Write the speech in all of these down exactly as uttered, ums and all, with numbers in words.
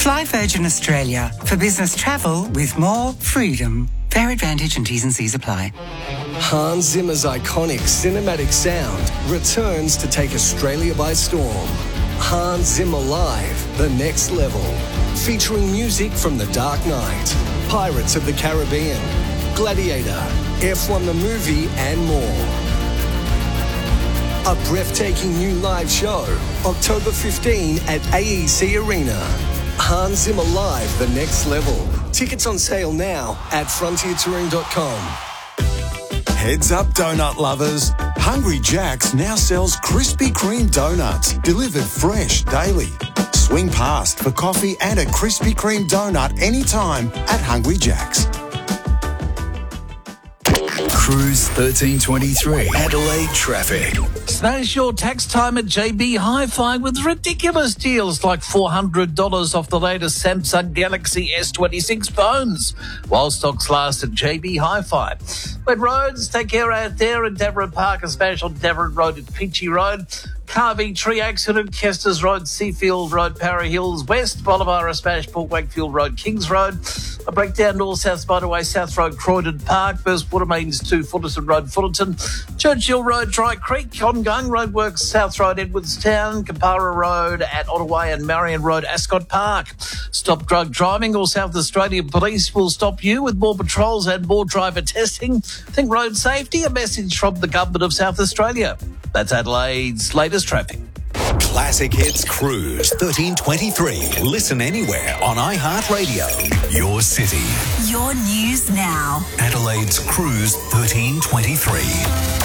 Fly Virgin Australia for business travel with more freedom. Fair Advantage and T's and C's apply. Hans Zimmer's iconic cinematic sound returns to take Australia by storm. Hans Zimmer Live, The Next Level. Featuring music from The Dark Knight, Pirates of the Caribbean, Gladiator, F one the movie, and more. A breathtaking new live show, October fifteenth at A E C Arena. Hans Zimmer Live, The Next Level. Tickets on sale now at frontier touring dot com. Heads up, donut lovers. Hungry Jack's now sells Krispy Kreme donuts, delivered fresh daily. Swing past for coffee and a Krispy Kreme donut anytime at Hungry Jack's. Cruise thirteen twenty-three, Adelaide traffic. Smash your tax time at J B Hi-Fi with ridiculous deals like four hundred dollars off the latest Samsung Galaxy S twenty-six phones while stocks last at J B Hi-Fi. Wet roads, take care out there in Deverett Park, a smash on Deverett Road at Peachy Road. Carvey tree accident, Kesters Road, Seafield Road, Para Hills West, Bolivar, a smash, Port Wakefield Road, Kings Road. A breakdown north-south Spiderway, South Road, Croydon Park, First Watermains to Fullerton Road, Fullerton. Churchill Road, Dry Creek, Ongung Roadworks, South Road, Edwardstown, Kapara Road at Ottaway and Marion Road, Ascot Park. Stop drug driving, or South Australia Police will stop you with more patrols and more driver testing. Think road safety, a message from the Government of South Australia. That's Adelaide's latest traffic. Classic Hits Cruise thirteen twenty-three. Listen anywhere on iHeartRadio. Your city. Your news now. Adelaide's Cruise thirteen twenty-three.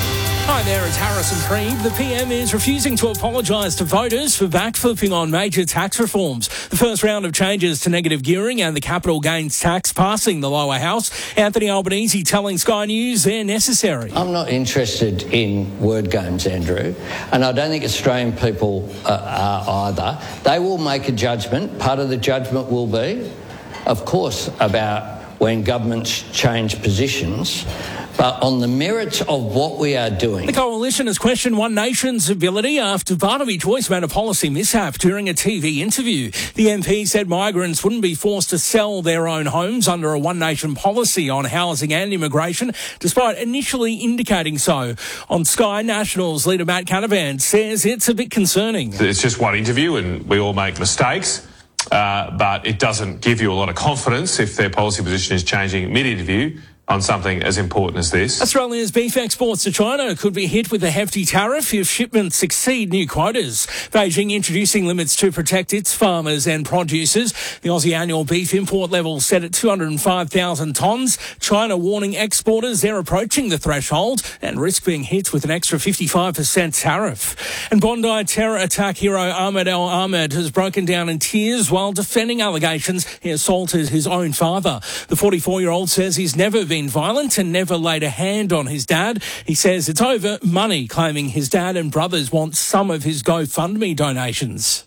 Hi there, it's Harrison Creed. The P M is refusing to apologise to voters for backflipping on major tax reforms. The first round of changes to negative gearing and the capital gains tax passing the lower house. Anthony Albanese telling Sky News they're necessary. I'm not interested in word games, Andrew, and I don't think Australian people uh, are either. They will make a judgment. Part of the judgment will be, of course, about when governments change positions, but on the merits of what we are doing. The coalition has questioned One Nation's ability after Barnaby Joyce made a policy mishap during a T V interview. The M P said migrants wouldn't be forced to sell their own homes under a One Nation policy on housing and immigration, despite initially indicating so. On Sky, Nationals leader Matt Canavan says it's a bit concerning. It's just one interview and we all make mistakes. Uh, but it doesn't give you a lot of confidence if their policy position is changing mid-interview on something as important as this. Australia's beef exports to China could be hit with a hefty tariff if shipments exceed new quotas. Beijing introducing limits to protect its farmers and producers. The Aussie annual beef import level set at two hundred five thousand tonnes. China warning exporters they're approaching the threshold and risk being hit with an extra fifty-five percent tariff. And Bondi terror attack hero Ahmed El Ahmed has broken down in tears while defending allegations he assaulted his own father. The forty-four-year-old says he's never been violent and never laid a hand on his dad. He says it's over money, claiming his dad and brothers want some of his GoFundMe donations.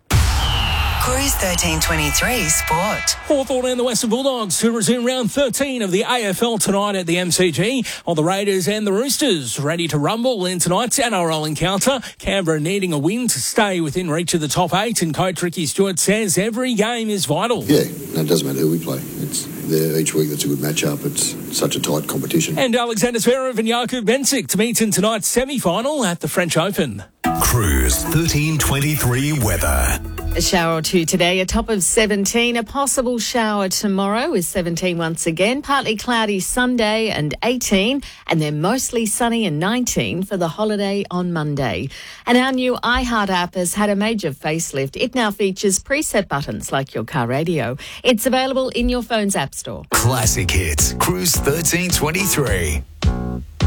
Cruise thirteen twenty-three Sport. Hawthorn and the Western Bulldogs who resume round thirteen of the A F L tonight at the M C G, while the Raiders and the Roosters ready to rumble in tonight's N R L encounter. Canberra needing a win to stay within reach of the top eight, and coach Ricky Stewart says every game is vital. Yeah, no, it doesn't matter who we play. It's there each week. That's a good match-up. It's such a tight competition. And Alexander Zverev and Jakub Benčić to meet in tonight's semi-final at the French Open. Cruise thirteen twenty-three weather. A shower or two today, a top of seventeen. A possible shower tomorrow is seventeen once again. Partly cloudy Sunday and eighteen. And then mostly sunny and nineteen for the holiday on Monday. And our new iHeart app has had a major facelift. It now features preset buttons like your car radio. It's available in your phone's app store. Classic Hits. Cruise thirteen twenty-three.